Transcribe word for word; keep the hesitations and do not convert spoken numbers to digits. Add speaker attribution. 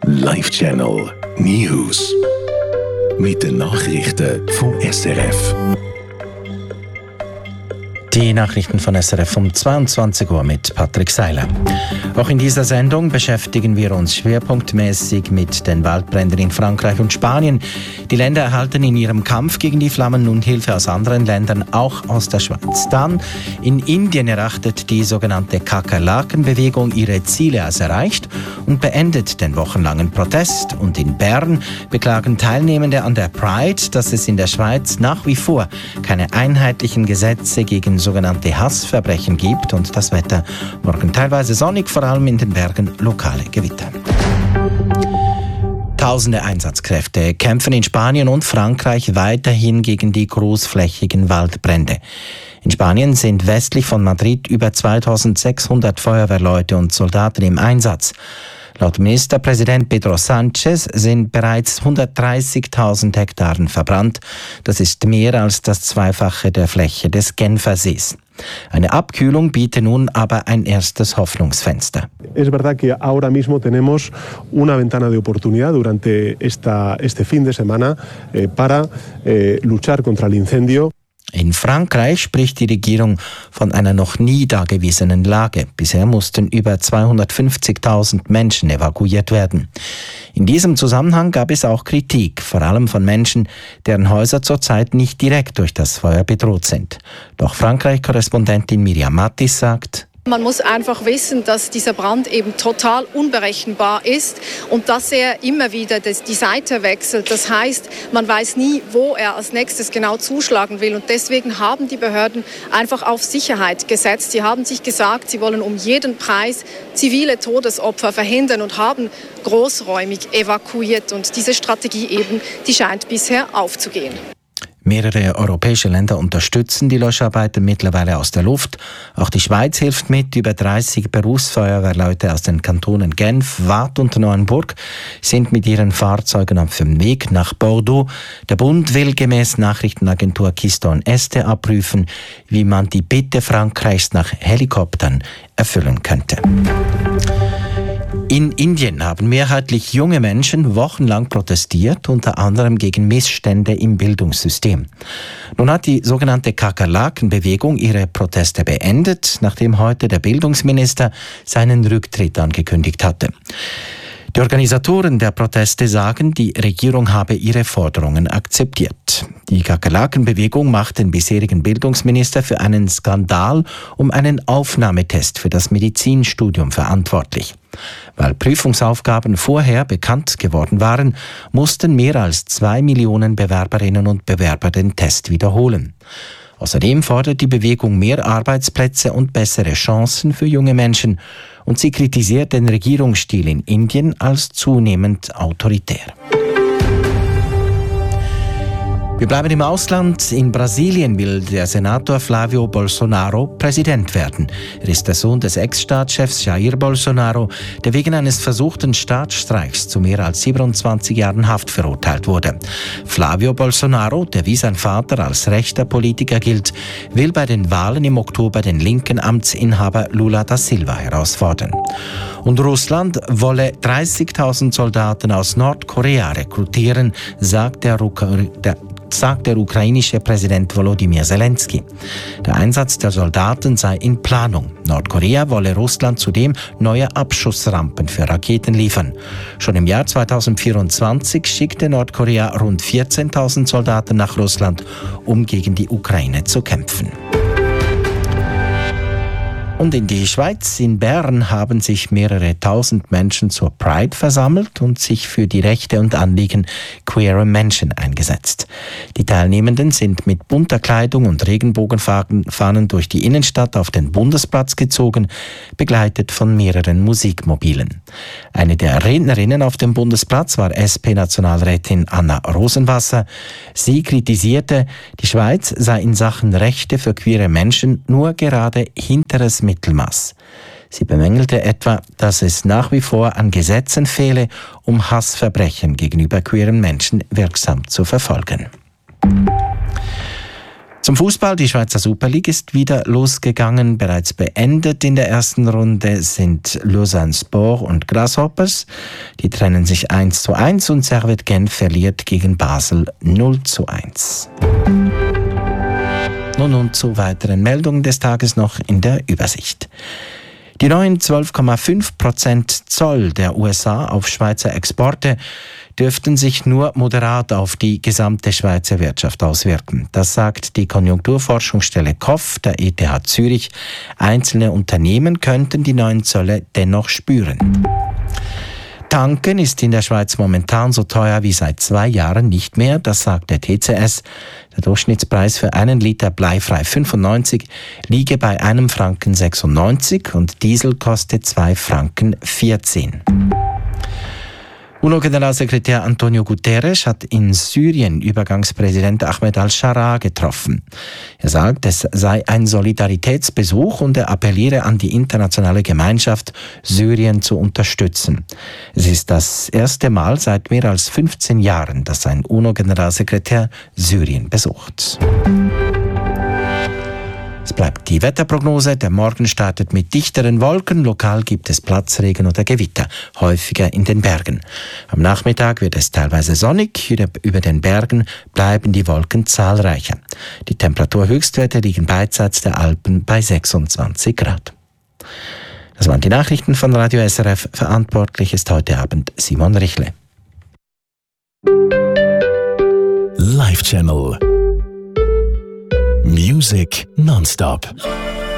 Speaker 1: Live Channel News mit den Nachrichten von S R F.
Speaker 2: Die Nachrichten von S R F um zweiundzwanzig Uhr mit Patrick Seiler. Auch in dieser Sendung beschäftigen wir uns schwerpunktmäßig mit den Waldbränden in Frankreich und Spanien. Die Länder erhalten in ihrem Kampf gegen die Flammen nun Hilfe aus anderen Ländern, auch aus der Schweiz. Dann in Indien erachtet die sogenannte Kakerlakenbewegung ihre Ziele als erreicht und beendet den wochenlangen Protest. Und in Bern beklagen Teilnehmende an der Pride, dass es in der Schweiz nach wie vor keine einheitlichen Gesetze gegen sogenannte Hassverbrechen gibt und das Wetter morgen teilweise sonnig, vor allem in den Bergen lokale Gewitter. Tausende Einsatzkräfte kämpfen in Spanien und Frankreich weiterhin gegen die großflächigen Waldbrände. In Spanien sind westlich von Madrid über zweitausendsechshundert Feuerwehrleute und Soldaten im Einsatz. Laut Ministerpräsident Pedro Sánchez sind bereits hundertdreißigtausend Hektaren verbrannt. Das ist mehr als das Zweifache der Fläche des Genfersees. Eine Abkühlung bietet nun aber ein erstes Hoffnungsfenster.
Speaker 3: Es verdad que ahora mismo tenemos una ventana de oportunidad durante esta, este fin de semana eh, para eh, luchar contra el incendio.
Speaker 2: In Frankreich spricht die Regierung von einer noch nie dagewesenen Lage. Bisher mussten über zweihundertfünfzigtausend Menschen evakuiert werden. In diesem Zusammenhang gab es auch Kritik, vor allem von Menschen, deren Häuser zurzeit nicht direkt durch das Feuer bedroht sind. Doch Frankreich-Korrespondentin Miriam Mattis sagt:
Speaker 4: Man muss einfach wissen, dass dieser Brand eben total unberechenbar ist und dass er immer wieder die Seite wechselt. Das heißt, man weiß nie, wo er als nächstes genau zuschlagen will. Und deswegen haben die Behörden einfach auf Sicherheit gesetzt. Sie haben sich gesagt, sie wollen um jeden Preis zivile Todesopfer verhindern und haben großräumig evakuiert. Und diese Strategie eben, die scheint bisher aufzugehen.
Speaker 2: Mehrere europäische Länder unterstützen die Löscharbeiten mittlerweile aus der Luft. Auch die Schweiz hilft mit. Über dreißig Berufsfeuerwehrleute aus den Kantonen Genf, Waadt und Neuenburg sind mit ihren Fahrzeugen auf dem Weg nach Bordeaux. Der Bund will gemäß Nachrichtenagentur Keystone Este abprüfen, wie man die Bitte Frankreichs nach Helikoptern erfüllen könnte. In Indien haben mehrheitlich junge Menschen wochenlang protestiert, unter anderem gegen Missstände im Bildungssystem. Nun hat die sogenannte Kakerlakenbewegung ihre Proteste beendet, nachdem heute der Bildungsminister seinen Rücktritt angekündigt hatte. Die Organisatoren der Proteste sagen, die Regierung habe ihre Forderungen akzeptiert. Die Kakerlakenbewegung macht den bisherigen Bildungsminister für einen Skandal um einen Aufnahmetest für das Medizinstudium verantwortlich. Weil Prüfungsaufgaben vorher bekannt geworden waren, mussten mehr als zwei Millionen Bewerberinnen und Bewerber den Test wiederholen. Außerdem fordert die Bewegung mehr Arbeitsplätze und bessere Chancen für junge Menschen und sie kritisiert den Regierungsstil in Indien als zunehmend autoritär. Wir bleiben im Ausland. In Brasilien will der Senator Flávio Bolsonaro Präsident werden. Er ist der Sohn des Ex-Staatschefs Jair Bolsonaro, der wegen eines versuchten Staatsstreiks zu mehr als siebenundzwanzig Jahren Haft verurteilt wurde. Flávio Bolsonaro, der wie sein Vater als rechter Politiker gilt, will bei den Wahlen im Oktober den linken Amtsinhaber Lula da Silva herausfordern. Und Russland wolle dreißigtausend Soldaten aus Nordkorea rekrutieren, sagt der, der sagt der ukrainische Präsident Volodymyr Zelensky. Der Einsatz der Soldaten sei in Planung. Nordkorea wolle Russland zudem neue Abschussrampen für Raketen liefern. Schon im Jahr zweitausendvierundzwanzig schickte Nordkorea rund vierzehntausend Soldaten nach Russland, um gegen die Ukraine zu kämpfen. Und in die Schweiz, in Bern, haben sich mehrere tausend Menschen zur Pride versammelt und sich für die Rechte und Anliegen queerer Menschen eingesetzt. Die Teilnehmenden sind mit bunter Kleidung und Regenbogenfahnen durch die Innenstadt auf den Bundesplatz gezogen, begleitet von mehreren Musikmobilen. Eine der Rednerinnen auf dem Bundesplatz war S P-Nationalrätin Anna Rosenwasser. Sie kritisierte, die Schweiz sei in Sachen Rechte für queere Menschen nur gerade hinteres Mittelmaß. Sie bemängelte etwa, dass es nach wie vor an Gesetzen fehle, um Hassverbrechen gegenüber queeren Menschen wirksam zu verfolgen. Zum Fußball, die Schweizer Super League ist wieder losgegangen. Bereits beendet in der ersten Runde sind Lausanne Sport und Grasshoppers. Die trennen sich eins zu eins und Servette Genf verliert gegen Basel null zu eins. Nun und zu weiteren Meldungen des Tages noch in der Übersicht. Die neuen zwölf Komma fünf Prozent Zoll der U S A auf Schweizer Exporte dürften sich nur moderat auf die gesamte Schweizer Wirtschaft auswirken. Das sagt die Konjunkturforschungsstelle K O F der E T H Zürich. Einzelne Unternehmen könnten die neuen Zölle dennoch spüren. Tanken ist in der Schweiz momentan so teuer wie seit zwei Jahren nicht mehr, das sagt der T C S. Der Durchschnittspreis für einen Liter bleifrei fünfundneunzig liege bei einem Franken sechsundneunzig und Diesel kostet zwei Franken vierzehn. UNO-Generalsekretär Antonio Guterres hat in Syrien Übergangspräsident Ahmed al-Sharaa getroffen. Er sagt, es sei ein Solidaritätsbesuch und er appelliere an die internationale Gemeinschaft, Syrien zu unterstützen. Es ist das erste Mal seit mehr als fünfzehn Jahren, dass ein UNO-Generalsekretär Syrien besucht. Es bleibt die Wetterprognose. Der Morgen startet mit dichteren Wolken. Lokal gibt es Platzregen oder Gewitter, häufiger in den Bergen. Am Nachmittag wird es teilweise sonnig. Über den Bergen bleiben die Wolken zahlreicher. Die Temperaturhöchstwerte liegen beidseits der Alpen bei sechsundzwanzig Grad. Das waren die Nachrichten von Radio S R F. Verantwortlich ist heute Abend Simon Richle.
Speaker 1: Live Channel. Music nonstop.